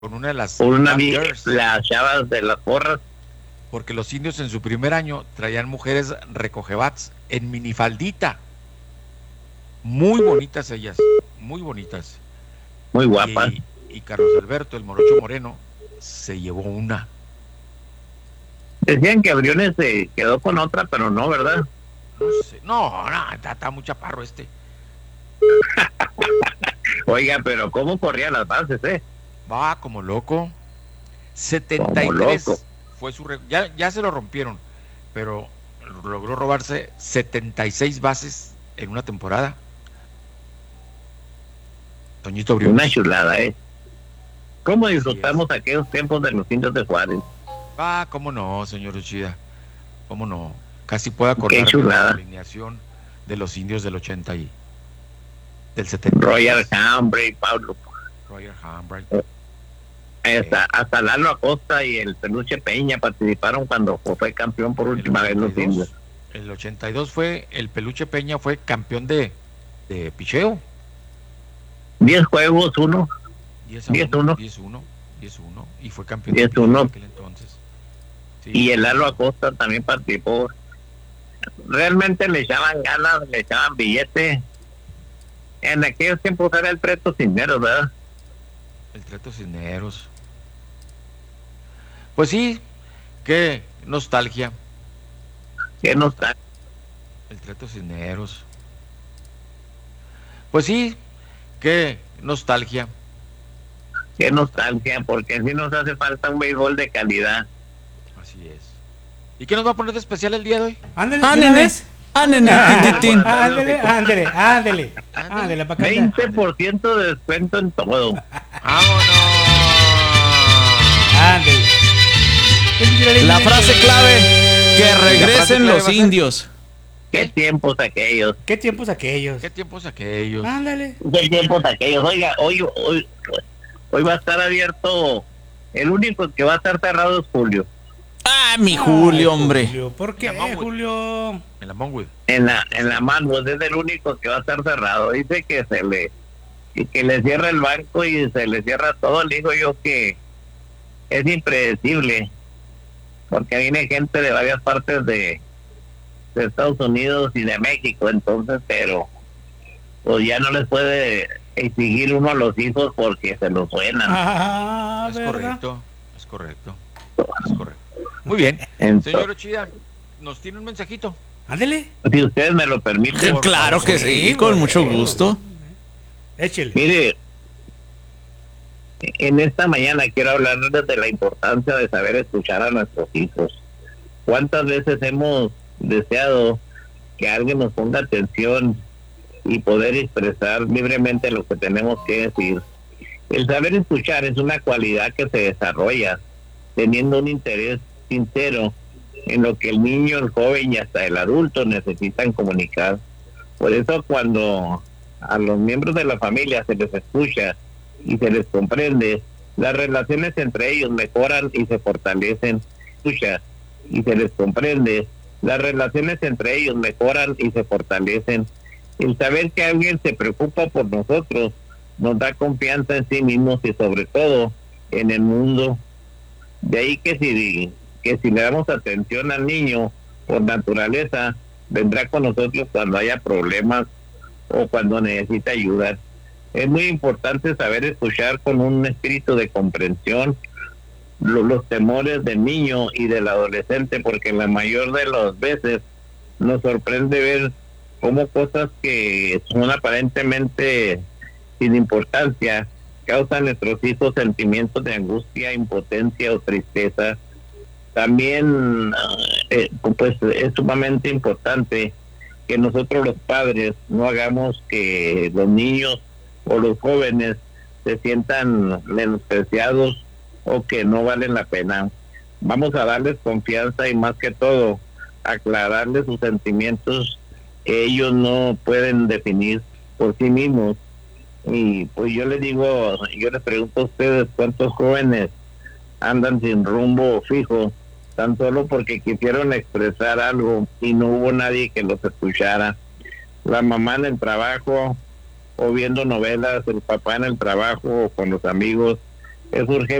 con una de las Por Girls, las chavas de las porras. porque los indios en su primer año traían mujeres recogebats en minifaldita, muy bonitas ellas, muy bonitas. Muy guapas. Y Carlos Alberto, el morocho moreno, se llevó una. Decían que Briones se quedó con otra, pero no, ¿verdad? No sé, no, está muy chaparro este. Oiga, pero ¿cómo corría las bases, Va como loco. Como 73 loco. fue su récord. Ya se lo rompieron, pero logró robarse 76 bases en una temporada. Toñito Una Briones. chulada, ¿Cómo Así disfrutamos es. aquellos tiempos de los indios de Juárez? Cómo no, señor Uchida. Cómo no. Casi puedo Qué acordarme de la chulada. alineación de los indios del 80 y del Roger 73. Hambre, Pablo. Roger Hambright. Hasta Lalo Acosta y el Peluche Peña participaron cuando fue campeón por última vez los indios. El 82 fue, el Peluche Peña fue campeón de picheo. 10 juegos, 1. 10-1. 10-1. Y fue campeón de picheo en aquel entonces. Sí, y el Lalo Acosta también participó. Realmente le echaban ganas, le echaban billete. En aquellos tiempos era el Treto Cisneros, ¿verdad? El Treto Cisneros. Pues sí, qué nostalgia. Qué nostalgia. El Treto Cisneros. Pues sí, qué nostalgia. Qué nostalgia, porque sí nos hace falta un béisbol de calidad. Así es. ¿Y qué nos va a poner de especial el día de hoy? Ándale, ándale, para 20% de descuento en todo. ¡Vámonos! Ándale. La frase clave, que regresen los indios. ¿Qué tiempos aquellos? ¿Qué tiempos aquellos? ¿Qué tiempos aquellos? Ándale. ¿Qué tiempos aquellos? Oiga, hoy va a estar abierto. El único que va a estar cerrado es Julio. Mi Julio, hombre. Julio. ¿Por qué, Julio? En la Monwood. En la Manwood es el único que va a estar cerrado. Dice que que le cierra el banco y se le cierra todo. Le digo yo que es impredecible, porque viene gente de varias partes de Estados Unidos y de México, entonces, pero pues ya no les puede exigir uno a los hijos porque se los suenan. Es correcto. Muy bien. Señor Ochida, ¿nos tiene un mensajito? Ándele. Si ustedes me lo permiten. Claro que sí, con mucho gusto. Échele. Mire, en esta mañana quiero hablarles de la importancia de saber escuchar a nuestros hijos. ¿Cuántas veces hemos deseado que alguien nos ponga atención y poder expresar libremente lo que tenemos que decir? El saber escuchar es una cualidad que se desarrolla teniendo un interés sincero en lo que el niño, el joven y hasta el adulto necesitan comunicar. Por eso cuando a los miembros de la familia se les escucha y se les comprende, las relaciones entre ellos mejoran y se fortalecen. Escucha y se les comprende, las relaciones entre ellos mejoran y se fortalecen. El saber que alguien se preocupa por nosotros nos da confianza en sí mismos y sobre todo en el mundo. De ahí que si le damos atención al niño, por naturaleza, vendrá con nosotros cuando haya problemas o cuando necesita ayuda. Es muy importante saber escuchar con un espíritu de comprensión los temores del niño y del adolescente, porque la mayor de las veces nos sorprende ver cómo cosas que son aparentemente sin importancia causan a nuestros hijos sentimientos de angustia, impotencia o tristeza. También pues es sumamente importante que nosotros los padres no hagamos que los niños o los jóvenes se sientan menospreciados o que no valen la pena. Vamos a darles confianza y más que todo aclararles sus sentimientos que ellos no pueden definir por sí mismos. Y pues yo les pregunto a ustedes, ¿cuántos jóvenes andan sin rumbo fijo tan solo porque quisieron expresar algo y no hubo nadie que los escuchara? La mamá en el trabajo o viendo novelas, el papá en el trabajo o con los amigos, es urgente